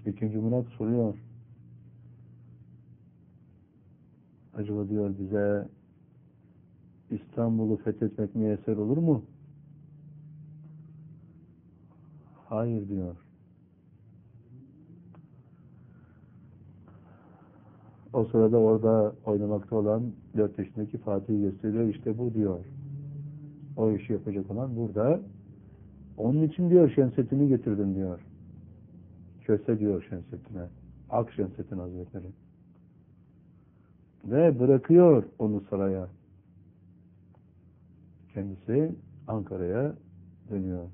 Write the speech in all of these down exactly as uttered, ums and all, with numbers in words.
İkinci Murat soruyor. Acaba diyor bize İstanbul'u fethetmek müyesser olur mu? Hayır diyor. O sırada orada oynamakta olan dört yaşındaki Fatih'i gösteriyor. İşte bu diyor. O işi yapacak olan burada. Onun için diyor Şemsettin'i getirdim diyor. Köse diyor Şemsettin'e. Ak Şemsettin Hazretleri. Ve bırakıyor onu saraya. Kendisi Ankara'ya dönüyor.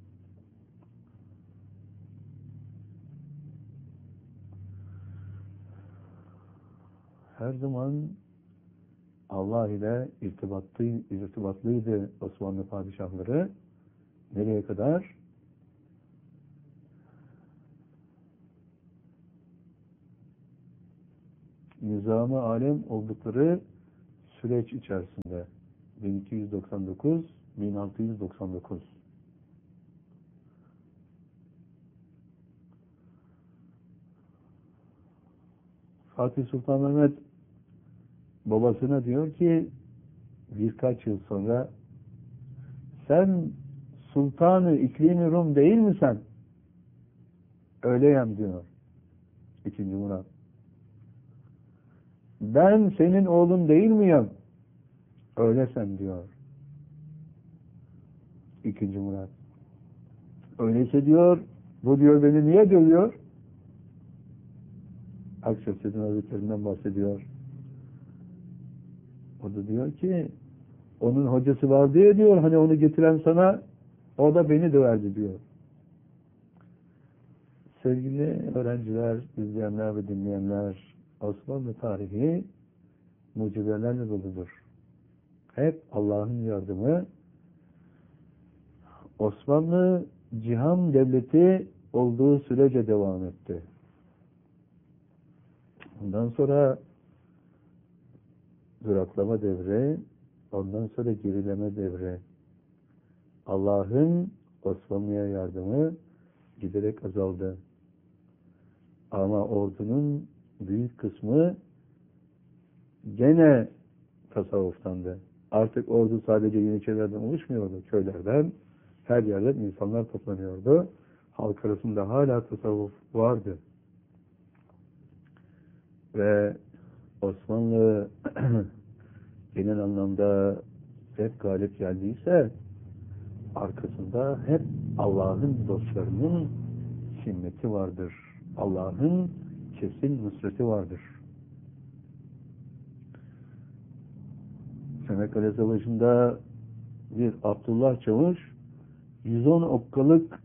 Her zaman Allah ile irtibatlı, irtibatlıydı Osmanlı padişahları. Nereye kadar? Nizam-ı alem oldukları süreç içerisinde bin iki yüz doksan dokuz - bin altı yüz doksan dokuz. Fatih Sultan Mehmet babasına diyor ki birkaç yıl sonra sen Sultanı İklimi Rum değil mi sen? Öyleyim diyor. İkinci Murat. Ben senin oğlun değil miyim? Öylesen diyor. İkinci Murat. Öyleyse diyor, bu diyor beni niye dövüyor? Akşemseddin Hazretlerinden bahsediyor. O da diyor ki, onun hocası vardı ya diyor, hani onu getiren sana, o da beni döverdi diyor. Sevgili öğrenciler, izleyenler ve dinleyenler, Osmanlı tarihi mucizelerle doludur. Hep Allah'ın yardımı. Osmanlı cihan devleti olduğu sürece devam etti. Ondan sonra duraklama devri, ondan sonra gerileme devri. Allah'ın Osmanlı'ya yardımı giderek azaldı. Ama ordunun büyük kısmı gene tasavvuftandı. Artık ordu sadece yeniçerilerden oluşmuyordu, köylerden, her yerden insanlar toplanıyordu. Halk arasında hala tasavvuf vardı. Ve Osmanlı genel anlamda hep galip geldiyse arkasında hep Allah'ın dostlarının himmeti vardır. Allah'ın kesin nusreti vardır. Çanakkale Savaşı'nda bir Abdullah Çavuş yüz on okkalık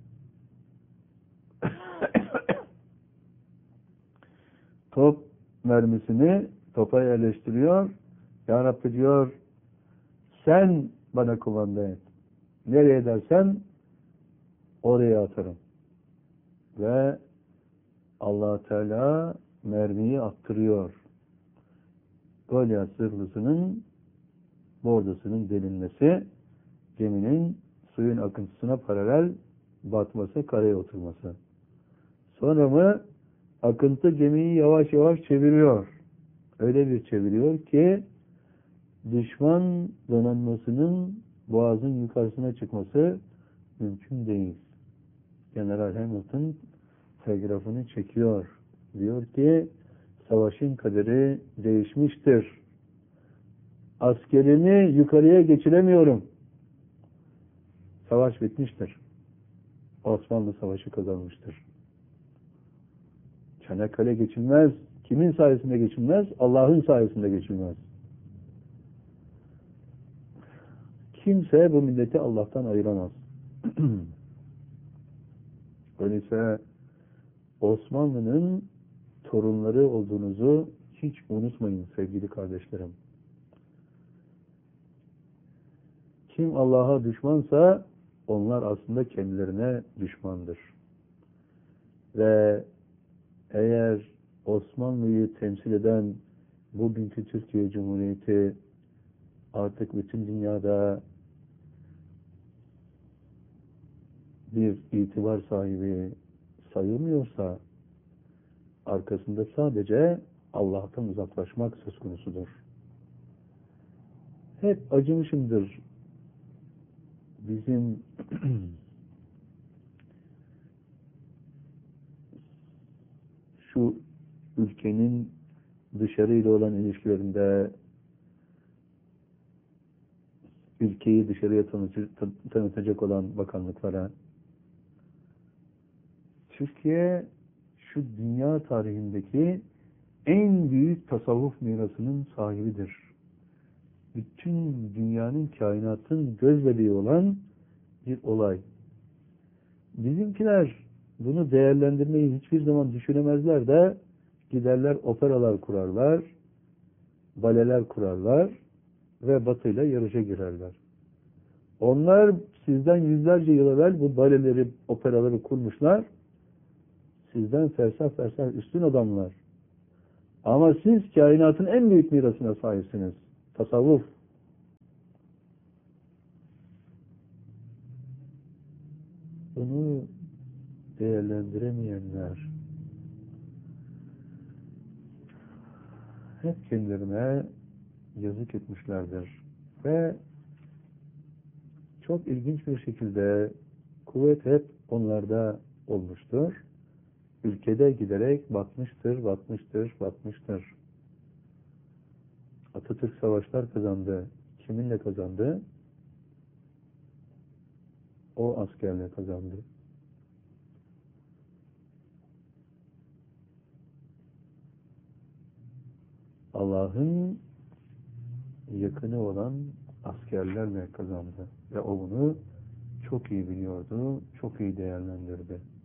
top mermisini topa yerleştiriyor. Ya Rabbi diyor, sen bana kumanda et. Nereye dersen oraya atarım. Ve Allah Teala mermiyi attırıyor. Goliath zırhlısının bordasının delinmesi, geminin suyun akıntısına paralel batması, karaya oturması. Sonra mı akıntı gemiyi yavaş yavaş çeviriyor. Öyle bir çeviriyor ki düşman donanmasının boğazın yukarısına çıkması mümkün değil. General Hamilton telgrafını çekiyor. Diyor ki savaşın kaderi değişmiştir. Askerini yukarıya geçiremiyorum. Savaş bitmiştir. Osmanlı savaşı kazanmıştır. Çanakkale geçilmez. Kimin sayesinde geçilmez? Allah'ın sayesinde geçilmez. Kimse bu milleti Allah'tan ayıramaz. Öyleyse Osmanlı'nın torunları olduğunuzu hiç unutmayın sevgili kardeşlerim. Kim Allah'a düşmansa onlar aslında kendilerine düşmandır. Ve eğer Osmanlı'yı temsil eden bugünkü Türkiye Cumhuriyeti artık bütün dünyada bir itibar sahibi sayılmıyorsa, arkasında sadece Allah'tan uzaklaşmak söz konusudur. Hep acımışımdır bizim şu ülkenin dışarıyla olan ilişkilerinde ülkeyi dışarıya tanıtacak olan bakanlıklara. Türkiye şu dünya tarihindeki en büyük tasavvuf mirasının sahibidir. Bütün dünyanın, kainatın göz bebeği olan bir olay. Bizimkiler bunu değerlendirmeyi hiçbir zaman düşünemezler de giderler operalar kurarlar, baleler kurarlar ve Batı'yla yarışa girerler. Onlar sizden yüzlerce yıl evvel bu baleleri, operaları kurmuşlar. Sizden fersah fersah üstün adamlar. Ama siz kainatın en büyük mirasına sahipsiniz. Tasavvuf. Bunu değerlendiremeyenler hep kendilerine yazık etmişlerdir. Ve çok ilginç bir şekilde kuvvet hep onlarda olmuştur. Ülkede giderek batmıştır, batmıştır, batmıştır. Atatürk savaşlar kazandı. Kiminle kazandı? O askerle kazandı. Allah'ın yakını olan askerlerle kazandı. Ve o bunu çok iyi biliyordu, çok iyi değerlendirdi.